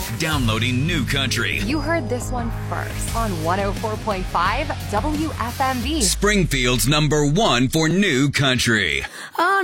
Downloading New Country. You heard this one first on 104.5 WFMD. Springfield's #1 for New Country. Oh,